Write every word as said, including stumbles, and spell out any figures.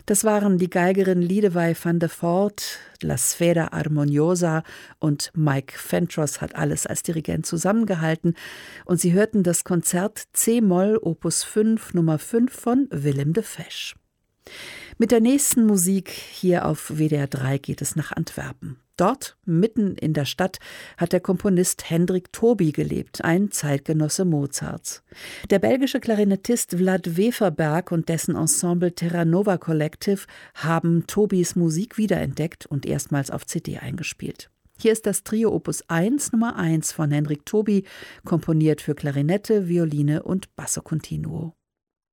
Das waren die Geigerin Liedewij van der Voort, La Sfera Armoniosa und Mike Fentress hat alles als Dirigent zusammengehalten. Und Sie hörten das Konzert C-Moll Opus fünf Nummer fünf von Willem de Fesch. Mit der nächsten Musik hier auf W D R drei geht es nach Antwerpen. Dort, mitten in der Stadt, hat der Komponist Hendrik Toby gelebt, ein Zeitgenosse Mozarts. Der belgische Klarinettist Vlad Weverberg und dessen Ensemble Terra Nova Collective haben Tobys Musik wiederentdeckt und erstmals auf C D eingespielt. Hier ist das Trio Opus eins Nummer eins von Hendrik Toby, komponiert für Klarinette, Violine und Basso Continuo.